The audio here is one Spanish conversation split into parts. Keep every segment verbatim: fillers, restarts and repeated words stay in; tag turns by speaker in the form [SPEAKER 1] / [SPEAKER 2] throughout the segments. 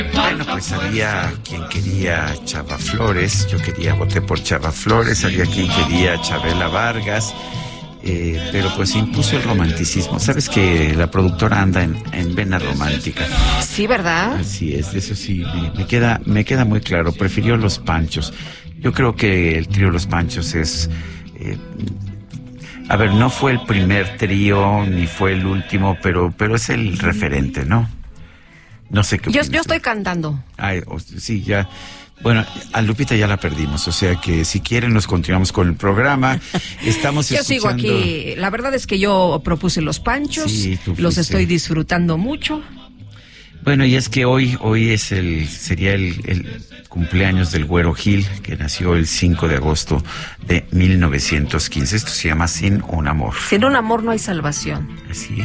[SPEAKER 1] Bueno, pues había quien quería Chava Flores, yo quería, voté por Chava Flores, había quien quería Chabela Vargas, eh, pero pues se impuso el romanticismo. Sabes que la productora anda en, en vena romántica.
[SPEAKER 2] Sí, ¿verdad?
[SPEAKER 1] Así es, de eso sí, me, me queda, me queda muy claro, prefirió Los Panchos. Yo creo que el trío Los Panchos es... Eh, a ver, no fue el primer trío, ni fue el último, pero, pero es el referente, ¿no? No sé qué
[SPEAKER 2] Yo,
[SPEAKER 1] opinas
[SPEAKER 2] yo
[SPEAKER 1] tú.
[SPEAKER 2] estoy cantando.
[SPEAKER 1] Ay, o- sí, ya. Bueno, a Lupita ya la perdimos, o sea que si quieren nos continuamos con el programa. Estamos
[SPEAKER 2] Yo
[SPEAKER 1] escuchando...
[SPEAKER 2] sigo aquí. La verdad es que yo propuse Los Panchos,
[SPEAKER 1] Sí, tú
[SPEAKER 2] los
[SPEAKER 1] fuiste.
[SPEAKER 2] estoy disfrutando mucho.
[SPEAKER 1] Bueno, y es que hoy, hoy es el, sería el, el cumpleaños del Güero Gil, que nació el cinco de agosto de mil novecientos quince. Esto se llama Sin un amor.
[SPEAKER 2] Sin un amor no hay salvación.
[SPEAKER 1] Así.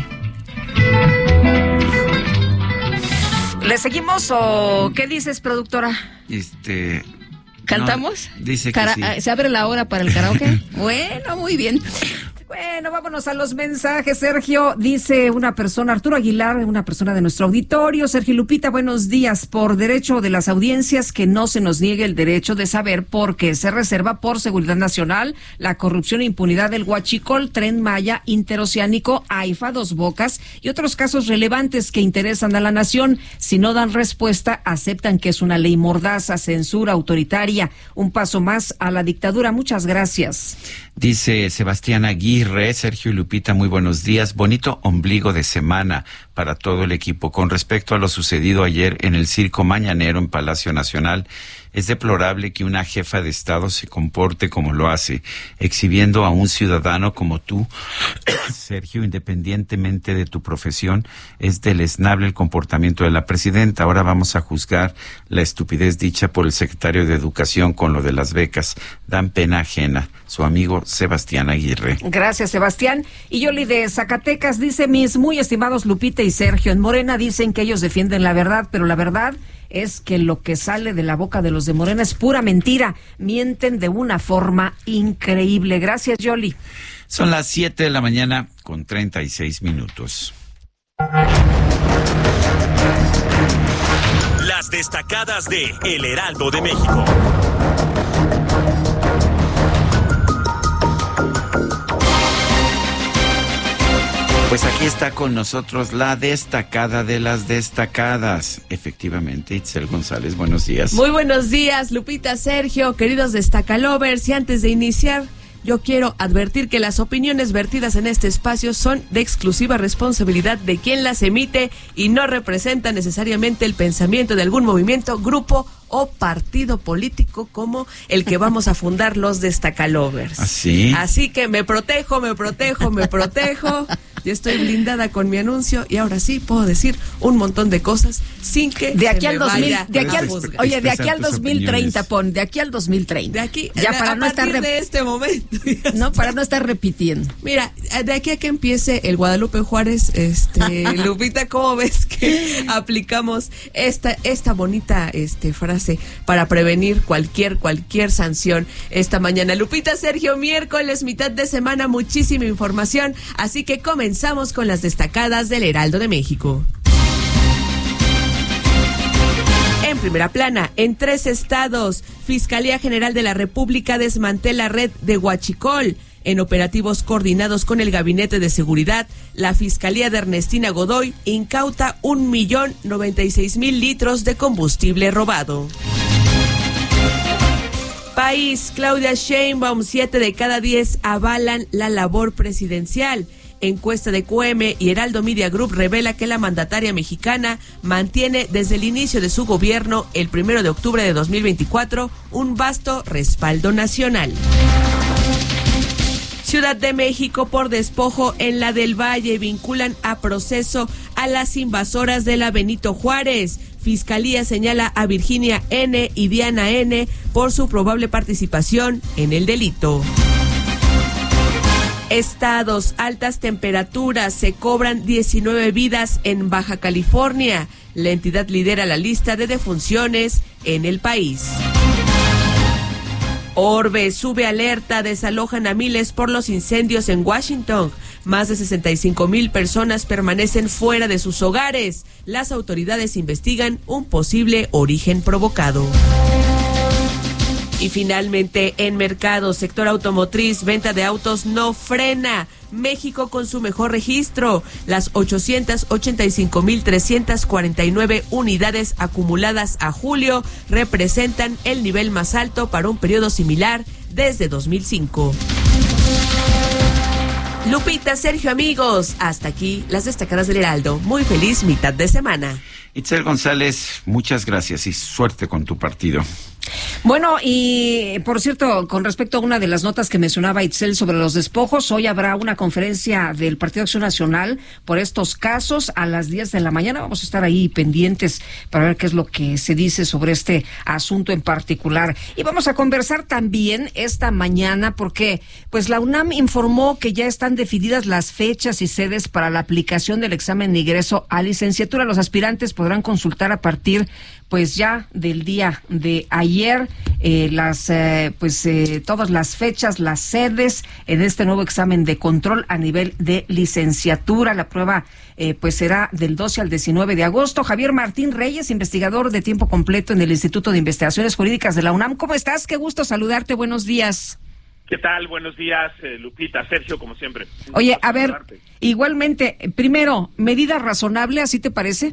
[SPEAKER 2] ¿Le seguimos o qué dices, productora?
[SPEAKER 1] Este...
[SPEAKER 3] ¿Cantamos?
[SPEAKER 1] no, dice que
[SPEAKER 3] Cara-
[SPEAKER 1] sí.
[SPEAKER 3] ¿Se abre la hora para el karaoke? Bueno, muy bien.
[SPEAKER 2] Bueno, vámonos a los mensajes, Sergio. Dice una persona, Arturo Aguilar, una persona de nuestro auditorio. Sergio y Lupita, buenos días. Por derecho de las audiencias, que no se nos niegue el derecho de saber por qué se reserva por seguridad nacional la corrupción e impunidad del Huachicol, Tren Maya, Interoceánico, AIFA, Dos Bocas y otros casos relevantes que interesan a la nación. Si no dan respuesta, aceptan que es una ley mordaza, censura autoritaria, un paso más a la dictadura. Muchas gracias.
[SPEAKER 1] Dice Sebastián Aguirre, Sergio y Lupita, muy buenos días. Bonito ombligo de semana para todo el equipo. Con respecto a lo sucedido ayer en el Circo Mañanero en Palacio Nacional, es deplorable que una jefa de Estado se comporte como lo hace, exhibiendo a un ciudadano como tú, Sergio, independientemente de tu profesión. Es deleznable el comportamiento de la presidenta. Ahora vamos a juzgar la estupidez dicha por el secretario de Educación con lo de las becas. Dan pena ajena. Su amigo Sebastián Aguirre.
[SPEAKER 2] Gracias, Sebastián. Y Yoli de Zacatecas dice, mis muy estimados Lupita y Sergio, en Morena dicen que ellos defienden la verdad, pero la verdad es que lo que sale de la boca de los de Morena es pura mentira. Mienten de una forma increíble. Gracias, Yoli.
[SPEAKER 1] Son las siete de la mañana con treinta y seis minutos.
[SPEAKER 4] Las destacadas de El Heraldo de México.
[SPEAKER 1] Pues aquí está con nosotros la destacada de las destacadas. Efectivamente, Itzel González, buenos días.
[SPEAKER 3] Muy buenos días, Lupita, Sergio, queridos destacalovers. Y antes de iniciar, yo quiero advertir que las opiniones vertidas en este espacio son de exclusiva responsabilidad de quien las emite y no representan necesariamente el pensamiento de algún movimiento, grupo o partido político como el que vamos a fundar los destacalovers.
[SPEAKER 1] ¿Así?
[SPEAKER 3] Así que me protejo, me protejo, me protejo. Yo estoy blindada con mi anuncio y ahora sí puedo decir un montón de cosas sin que
[SPEAKER 2] De aquí
[SPEAKER 3] se
[SPEAKER 2] al
[SPEAKER 3] me
[SPEAKER 2] dos mil,
[SPEAKER 3] vaya
[SPEAKER 2] de aquí
[SPEAKER 3] a
[SPEAKER 2] al,
[SPEAKER 3] juzgar.
[SPEAKER 2] oye, de aquí
[SPEAKER 1] Expresar
[SPEAKER 2] al
[SPEAKER 1] tus
[SPEAKER 2] dos mil treinta,
[SPEAKER 1] opiniones.
[SPEAKER 2] pon, de aquí al dos mil treinta.
[SPEAKER 3] De aquí,
[SPEAKER 2] ya
[SPEAKER 3] de-
[SPEAKER 2] para
[SPEAKER 3] a
[SPEAKER 2] no estar
[SPEAKER 3] partir
[SPEAKER 2] rep-
[SPEAKER 3] de este momento. ya
[SPEAKER 2] no,
[SPEAKER 3] está.
[SPEAKER 2] para no estar repitiendo.
[SPEAKER 3] Mira, de aquí a que empiece el Guadalupe Juárez, este, Lupita, ¿cómo ves que aplicamos esta esta bonita este frase para prevenir cualquier cualquier sanción esta mañana? Lupita, Sergio, miércoles, mitad de semana, muchísima información, así que comenzamos con las destacadas del Heraldo de México. En primera plana, en tres estados, Fiscalía General de la República desmantela red de Huachicol. En operativos coordinados con el Gabinete de Seguridad, la Fiscalía de Ernestina Godoy incauta un millón noventa y seis mil litros de combustible robado. País, Claudia Sheinbaum, siete de cada diez avalan la labor presidencial. Encuesta de Q M y Heraldo Media Group revela que la mandataria mexicana mantiene desde el inicio de su gobierno, el primero de octubre de dos mil veinticuatro, un vasto respaldo nacional. Ciudad de México, por despojo en la del Valle, vinculan a proceso a las invasoras de la Benito Juárez. Fiscalía señala a Virginia N. y Diana N. por su probable participación en el delito. Estados, altas temperaturas, se cobran diecinueve vidas en Baja California. La entidad lidera la lista de defunciones en el país. Orbe sube alerta, desalojan a miles por los incendios en Washington. Más de sesenta y cinco mil personas permanecen fuera de sus hogares. Las autoridades investigan un posible origen provocado. Y finalmente, en mercados, sector automotriz, venta de autos no frena. México con su mejor registro. Las ochocientas ochenta y cinco mil trescientas cuarenta y nueve unidades acumuladas a julio representan el nivel más alto para un periodo similar desde dos mil cinco. Lupita, Sergio, amigos, hasta aquí las destacadas del Heraldo. Muy feliz mitad de semana.
[SPEAKER 1] Itzel González, muchas gracias y suerte con tu partido.
[SPEAKER 2] Bueno, y por cierto, con respecto a una de las notas que mencionaba Itzel sobre los despojos, hoy habrá una conferencia del Partido Acción Nacional por estos casos a las diez de la mañana. Vamos a estar ahí pendientes para ver qué es lo que se dice sobre este asunto en particular. Y vamos a conversar también esta mañana porque pues la UNAM informó que ya están definidas las fechas y sedes para la aplicación del examen de ingreso a licenciatura. Los aspirantes podrán consultar a partir pues ya del día de ayer eh, las eh, pues eh, todas las fechas, las sedes en este nuevo examen de control a nivel de licenciatura. La prueba eh, pues será del doce al diecinueve de agosto. Javier Martín Reyes, investigador de tiempo completo en el Instituto de Investigaciones Jurídicas de la UNAM. ¿Cómo estás? Qué gusto saludarte. Buenos días.
[SPEAKER 5] ¿Qué tal? Buenos días, eh, Lupita, Sergio, como siempre.
[SPEAKER 2] Oye, a ver, igualmente, primero, ¿medida razonable, así te parece?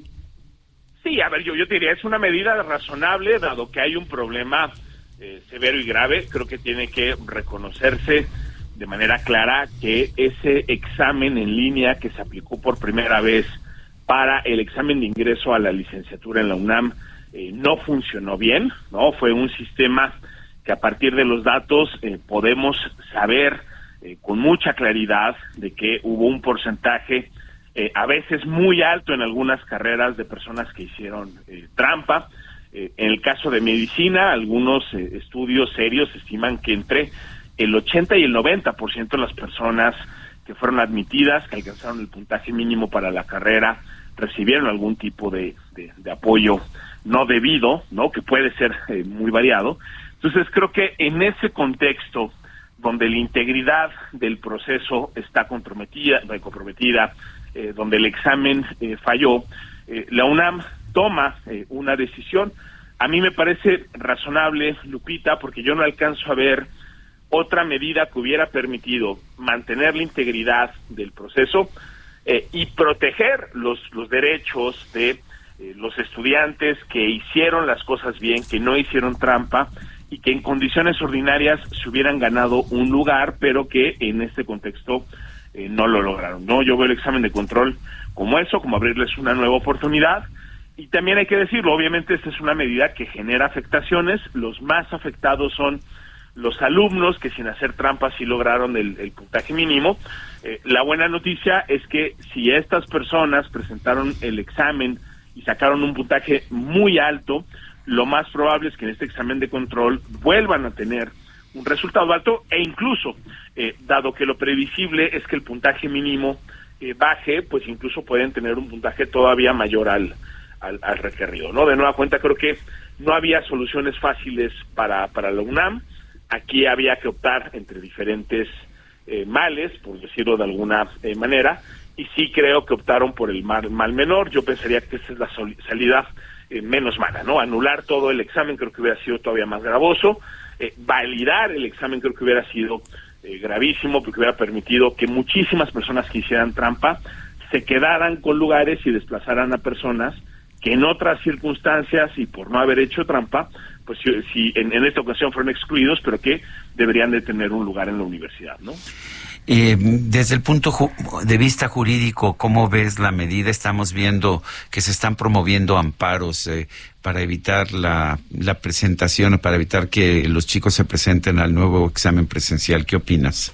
[SPEAKER 5] Sí, a ver, yo, yo te diría, es una medida razonable, dado que hay un problema eh, severo y grave. Creo que tiene que reconocerse de manera clara que ese examen en línea que se aplicó por primera vez para el examen de ingreso a la licenciatura en la UNAM eh, no funcionó bien, ¿no? Fue un sistema que a partir de los datos eh, podemos saber eh, con mucha claridad de que hubo un porcentaje Eh, a veces muy alto en algunas carreras de personas que hicieron eh, trampa. Eh, en el caso de medicina, algunos eh, estudios serios estiman que entre el ochenta y el noventa por ciento de las personas que fueron admitidas, que alcanzaron el puntaje mínimo para la carrera, recibieron algún tipo de, de, de apoyo no debido, ¿no? Que puede ser eh, muy variado. Entonces creo que en ese contexto donde la integridad del proceso está comprometida, comprometida Eh, donde el examen eh, falló, eh, la UNAM toma eh, una decisión. A mí me parece razonable, Lupita, porque yo no alcanzo a ver otra medida que hubiera permitido mantener la integridad del proceso eh, y proteger los, los derechos de eh, los estudiantes que hicieron las cosas bien, que no hicieron trampa y que en condiciones ordinarias se hubieran ganado un lugar, pero que en este contexto Eh, no lo lograron, ¿no? Yo veo el examen de control como eso, como abrirles una nueva oportunidad, y también hay que decirlo, obviamente esta es una medida que genera afectaciones. Los más afectados son los alumnos que sin hacer trampas sí lograron el, el puntaje mínimo. Eh, la buena noticia es que si estas personas presentaron el examen y sacaron un puntaje muy alto, lo más probable es que en este examen de control vuelvan a tener un resultado alto e incluso, eh, dado que lo previsible es que el puntaje mínimo eh, baje, pues incluso pueden tener un puntaje todavía mayor al, al, al requerido, ¿no? De nueva cuenta, creo que no había soluciones fáciles para, para la UNAM. Aquí había que optar entre diferentes eh, males, por decirlo de alguna eh, manera, y sí creo que optaron por el mal, mal menor. Yo pensaría que esa es la sol- salida eh, menos mala, ¿no? Anular todo el examen creo que hubiera sido todavía más gravoso. Eh, validar el examen creo que hubiera sido eh, gravísimo, porque hubiera permitido que muchísimas personas que hicieran trampa se quedaran con lugares y desplazaran a personas que en otras circunstancias y por no haber hecho trampa, pues si, si en, en esta ocasión fueron excluidos, pero que deberían de tener un lugar en la universidad, ¿no?
[SPEAKER 1] Eh, desde el punto de vista jurídico, ¿cómo ves la medida? Estamos viendo que se están promoviendo amparos eh, para evitar la, la presentación, para evitar que los chicos se presenten al nuevo examen presencial. ¿Qué opinas?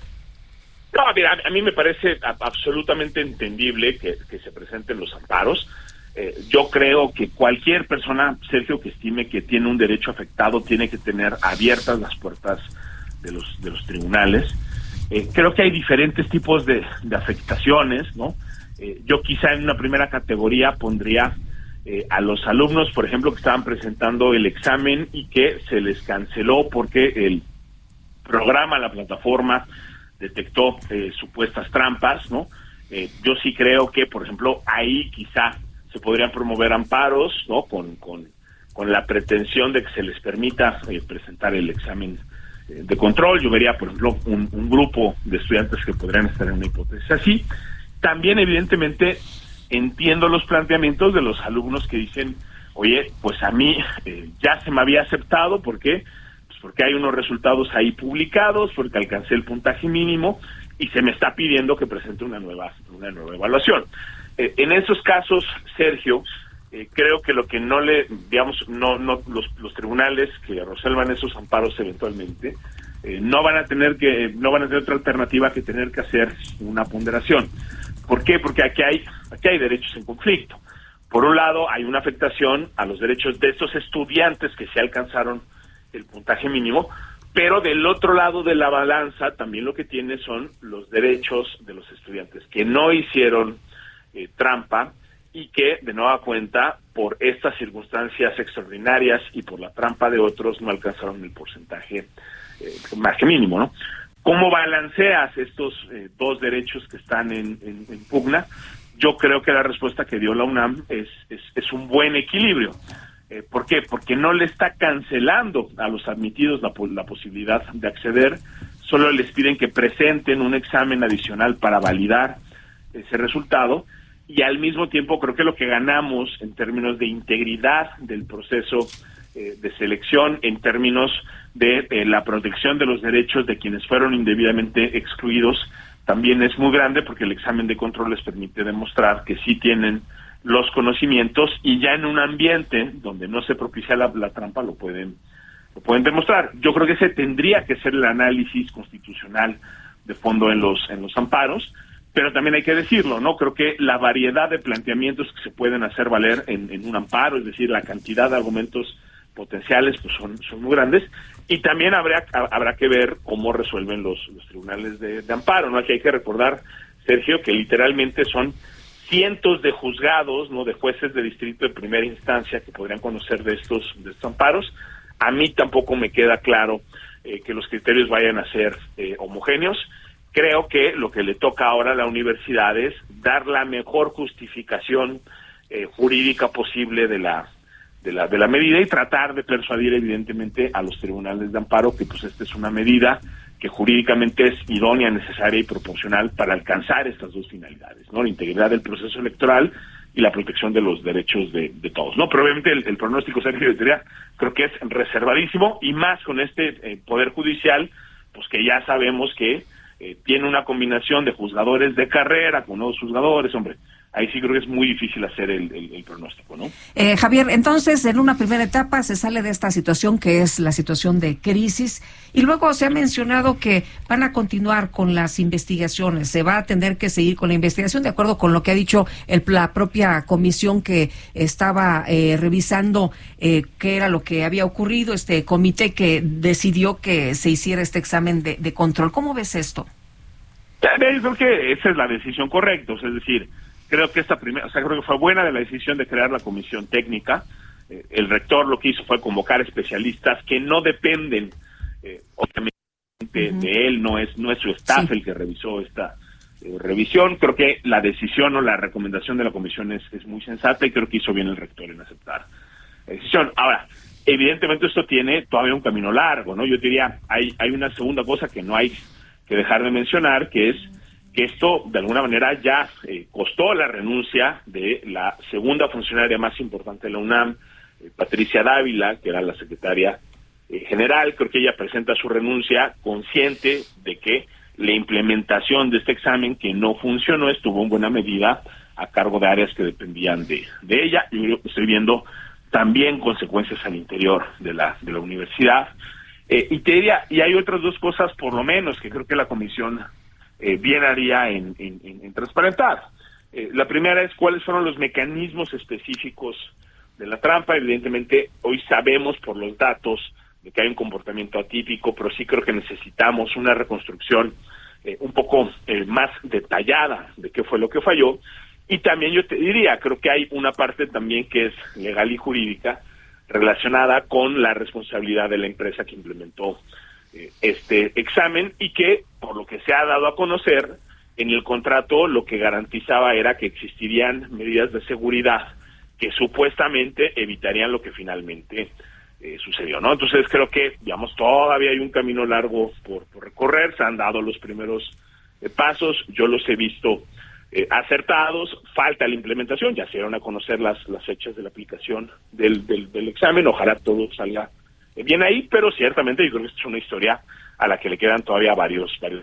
[SPEAKER 5] No, mira, a mí me parece absolutamente entendible que, que se presenten los amparos. Eh, yo creo que cualquier persona, Sergio, que estime que tiene un derecho afectado, tiene que tener abiertas las puertas de los, de los tribunales. Eh, creo que hay diferentes tipos de, de afectaciones, ¿no? Eh, yo quizá en una primera categoría pondría eh, a los alumnos, por ejemplo, que estaban presentando el examen y que se les canceló porque el programa, la plataforma detectó eh, supuestas trampas, ¿no? Eh, yo sí creo que, por ejemplo, ahí quizá se podrían promover amparos, ¿no? Con, con, con la pretensión de que se les permita eh, presentar el examen eh, de control. Yo vería, por ejemplo, un, un grupo de estudiantes que podrían estar en una hipótesis así. También, evidentemente, entiendo los planteamientos de los alumnos que dicen, oye, pues a mí eh, ya se me había aceptado, ¿por qué? Pues porque hay unos resultados ahí publicados, porque alcancé el puntaje mínimo y se me está pidiendo que presente una nueva, una nueva evaluación. Eh, en esos casos, Sergio, eh, creo que lo que no le, digamos, no, no, los, los tribunales que resuelvan esos amparos eventualmente, eh, no van a tener que, no van a tener otra alternativa que tener que hacer una ponderación. ¿Por qué? Porque aquí hay, aquí hay derechos en conflicto. Por un lado, hay una afectación a los derechos de estos estudiantes que se alcanzaron el puntaje mínimo, pero del otro lado de la balanza también lo que tiene son los derechos de los estudiantes que no hicieron eh, trampa y que, de nueva cuenta, por estas circunstancias extraordinarias y por la trampa de otros, no alcanzaron el porcentaje eh, más que mínimo, ¿no? ¿Cómo balanceas estos eh, dos derechos que están en, en, en pugna? Yo creo que la respuesta que dio la UNAM es, es, es un buen equilibrio. Eh, ¿Por qué? Porque no le está cancelando a los admitidos la, la posibilidad de acceder, solo les piden que presenten un examen adicional para validar ese resultado, y al mismo tiempo creo que lo que ganamos en términos de integridad del proceso eh, de selección, en términos de eh, la protección de los derechos de quienes fueron indebidamente excluidos, también es muy grande, porque el examen de control les permite demostrar que sí tienen los conocimientos, y ya en un ambiente donde no se propicia la, la trampa lo pueden lo pueden demostrar. Yo creo que ese tendría que ser el análisis constitucional de fondo en los en los amparos, pero también hay que decirlo, ¿no? Creo que la variedad de planteamientos que se pueden hacer valer en, en un amparo, es decir, la cantidad de argumentos potenciales, pues son son muy grandes, y también habrá habrá que ver cómo resuelven los los tribunales de, de amparo, ¿no? Aquí hay que recordar, Sergio, que literalmente son cientos de juzgados, no, de jueces de distrito de primera instancia que podrían conocer de estos de estos amparos. A mí tampoco me queda claro eh, que los criterios vayan a ser eh, homogéneos. Creo que lo que le toca ahora a la universidad es dar la mejor justificación eh, jurídica posible de la de la de la medida, y tratar de persuadir evidentemente a los tribunales de amparo que pues esta es una medida que jurídicamente es idónea, necesaria y proporcional para alcanzar estas dos finalidades, ¿no? La integridad del proceso electoral y la protección de los derechos de, de todos, ¿no? Pero obviamente el, el pronóstico, Sergio, creo que es reservadísimo, y más con este eh, Poder Judicial, pues que ya sabemos que eh, tiene una combinación de juzgadores de carrera con nuevos juzgadores, hombre. Ahí sí creo que es muy difícil hacer el, el, el pronóstico, ¿no?
[SPEAKER 2] Eh, Javier, entonces, en una primera etapa se sale de esta situación que es la situación de crisis, y luego se ha mencionado que van a continuar con las investigaciones, se va a tener que seguir con la investigación, de acuerdo con lo que ha dicho el, la propia comisión que estaba eh, revisando eh, qué era lo que había ocurrido, este comité que decidió que se hiciera este examen de, de control. ¿Cómo ves esto?
[SPEAKER 5] Yo creo que esa es la decisión correcta, o sea, es decir, creo que esta primera, o sea, creo que fue buena de la decisión de crear la comisión técnica. Eh, el rector lo que hizo fue convocar especialistas que no dependen, eh, obviamente, uh-huh. de él, no es no es su staff sí. el que revisó esta eh, revisión. Creo que la decisión o la recomendación de la comisión es, es muy sensata, y creo que hizo bien el rector en aceptar la decisión. Ahora, evidentemente esto tiene todavía un camino largo, ¿no? Yo diría, hay hay una segunda cosa que no hay que dejar de mencionar, que es que esto, de alguna manera, ya eh, costó la renuncia de la segunda funcionaria más importante de la UNAM, eh, Patricia Dávila, que era la secretaria eh, general. Creo que ella presenta su renuncia consciente de que la implementación de este examen, que no funcionó, estuvo en buena medida a cargo de áreas que dependían de, de ella. Yo estoy viendo también consecuencias al interior de la, de la universidad. Eh, y te diría, y hay otras dos cosas, por lo menos, que creo que la comisión Eh, bien haría en, en, en transparentar. Eh, la primera es cuáles fueron los mecanismos específicos de la trampa. Evidentemente, hoy sabemos por los datos de que hay un comportamiento atípico, pero sí creo que necesitamos una reconstrucción eh, un poco eh, más detallada de qué fue lo que falló. Y también yo te diría, creo que hay una parte también que es legal y jurídica relacionada con la responsabilidad de la empresa que implementó eh, este examen y que, por lo que se ha dado a conocer, en el contrato lo que garantizaba era que existirían medidas de seguridad que supuestamente evitarían lo que finalmente eh, sucedió, ¿no? Entonces creo que, digamos, todavía hay un camino largo por, por recorrer, se han dado los primeros eh, pasos, yo los he visto eh, acertados, falta la implementación, ya se dieron a conocer las, las fechas de la aplicación del, del, del examen, ojalá todo salga eh, bien ahí, pero ciertamente yo creo que esta es una historia a la que le quedan todavía varios, varios.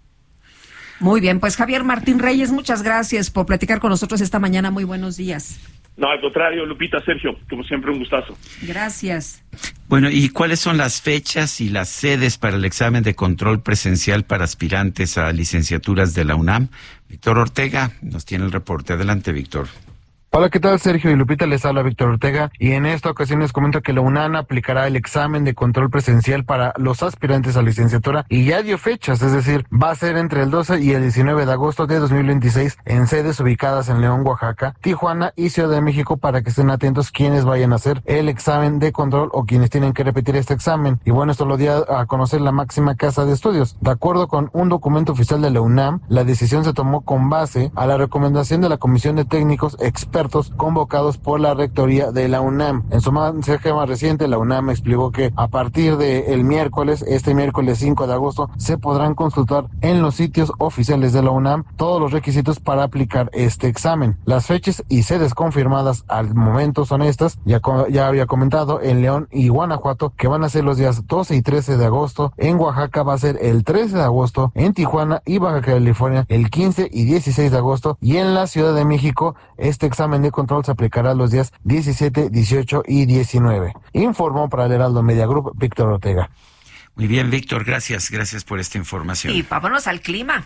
[SPEAKER 2] Muy bien, pues Javier Martín Reyes, muchas gracias por platicar con nosotros esta mañana, muy buenos días.
[SPEAKER 5] No, al contrario, Lupita, Sergio, como siempre, un gustazo.
[SPEAKER 2] Gracias.
[SPEAKER 1] Bueno, ¿y cuáles son las fechas y las sedes para el examen de control presencial para aspirantes a licenciaturas de la UNAM? Víctor Ortega nos tiene el reporte. Adelante, Víctor.
[SPEAKER 6] Hola, ¿qué tal? Sergio y Lupita, les habla Víctor Ortega y en esta ocasión les comento que la UNAM aplicará el examen de control presencial para los aspirantes a licenciatura y ya dio fechas, es decir, va a ser entre el doce y el diecinueve de agosto de dos mil veintiséis en sedes ubicadas en León, Oaxaca, Tijuana y Ciudad de México para que estén atentos quienes vayan a hacer el examen de control o quienes tienen que repetir este examen. Y bueno, esto lo dio a conocer la máxima casa de estudios. De acuerdo con un documento oficial de la UNAM, la decisión se tomó con base a la recomendación de la Comisión de Técnicos Expertos convocados por la Rectoría de la UNAM. En su mensaje más reciente, la UNAM explicó que a partir del miércoles, este miércoles cinco de agosto, se podrán consultar en los sitios oficiales de la UNAM todos los requisitos para aplicar este examen. Las fechas y sedes confirmadas al momento son estas, ya, ya había comentado, en León y Guanajuato, que van a ser los días doce y trece de agosto, en Oaxaca va a ser el trece de agosto, en Tijuana y Baja California el quince y dieciséis de agosto, y en la Ciudad de México este examen de control se aplicará los días diecisiete, dieciocho y diecinueve. Informó para el Heraldo Media Group Víctor Ortega.
[SPEAKER 1] Muy bien, Víctor, gracias, gracias por esta información.
[SPEAKER 2] Y vámonos al clima.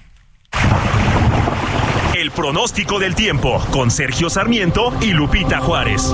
[SPEAKER 4] El pronóstico del tiempo con Sergio Sarmiento y Lupita Juárez.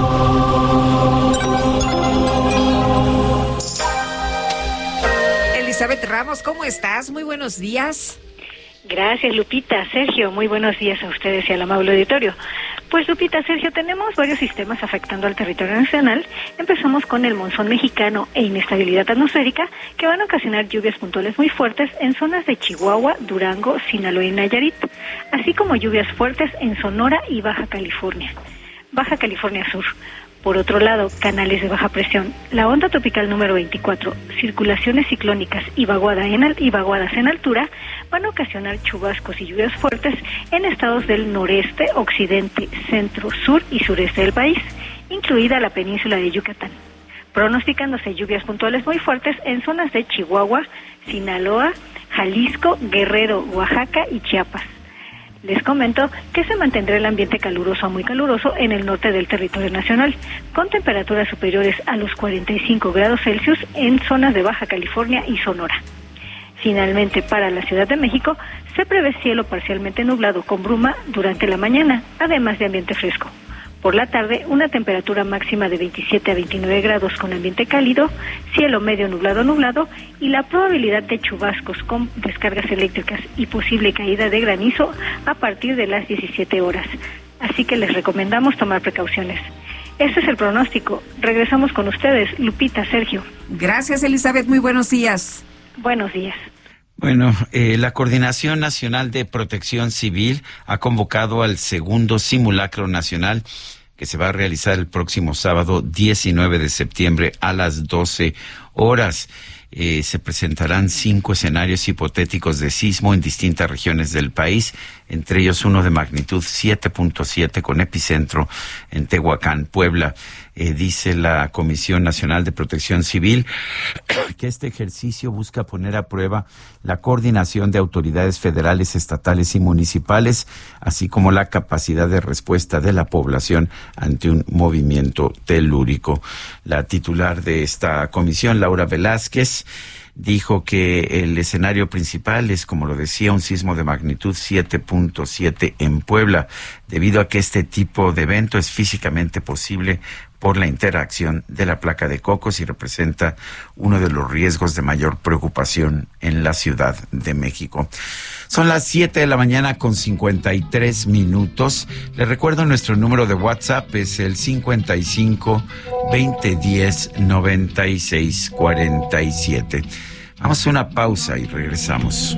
[SPEAKER 2] Elizabeth Ramos, ¿cómo estás? Muy buenos días.
[SPEAKER 7] Gracias, Lupita. Sergio, muy buenos días a ustedes y al amable auditorio. Pues, Lupita, Sergio, tenemos varios sistemas afectando al territorio nacional. Empezamos con el monzón mexicano e inestabilidad atmosférica, que van a ocasionar lluvias puntuales muy fuertes en zonas de Chihuahua, Durango, Sinaloa y Nayarit, así como lluvias fuertes en Sonora y Baja California. Baja California Sur. Por otro lado, canales de baja presión, la onda tropical número veinticuatro, circulaciones ciclónicas y, vaguada en al, y vaguadas en altura van a ocasionar chubascos y lluvias fuertes en estados del noreste, occidente, centro, sur y sureste del país, incluida la península de Yucatán, pronosticándose lluvias puntuales muy fuertes en zonas de Chihuahua, Sinaloa, Jalisco, Guerrero, Oaxaca y Chiapas. Les comento que se mantendrá el ambiente caluroso a muy caluroso en el norte del territorio nacional, con temperaturas superiores a los cuarenta y cinco grados Celsius en zonas de Baja California y Sonora. Finalmente, para la Ciudad de México, se prevé cielo parcialmente nublado con bruma durante la mañana, además de ambiente fresco. Por la tarde, una temperatura máxima de veintisiete a veintinueve grados con ambiente cálido, cielo medio nublado nublado y la probabilidad de chubascos con descargas eléctricas y posible caída de granizo a partir de las diecisiete horas. Así que les recomendamos tomar precauciones. Este es el pronóstico. Regresamos con ustedes, Lupita, Sergio.
[SPEAKER 2] Gracias, Elizabeth. Muy buenos días.
[SPEAKER 7] Buenos días.
[SPEAKER 1] Bueno, eh, la Coordinación Nacional de Protección Civil ha convocado al segundo simulacro nacional que se va a realizar el próximo sábado diecinueve de septiembre a las doce horas. Eh, se presentarán cinco escenarios hipotéticos de sismo en distintas regiones del país, entre ellos uno de magnitud siete punto siete con epicentro en Tehuacán, Puebla. Eh, dice la Comisión Nacional de Protección Civil que este ejercicio busca poner a prueba la coordinación de autoridades federales, estatales y municipales, así como la capacidad de respuesta de la población ante un movimiento telúrico. La titular de esta comisión, Laura Velázquez, dijo que el escenario principal es, como lo decía, un sismo de magnitud siete punto siete en Puebla, debido a que este tipo de evento es físicamente posible por la interacción de la placa de Cocos y representa uno de los riesgos de mayor preocupación en la Ciudad de México. Son las siete de la mañana con cincuenta y tres minutos. Les recuerdo nuestro número de WhatsApp es el cincuenta y cinco, veinte diez, noventa y seis cuarenta y siete. Vamos a una pausa y regresamos.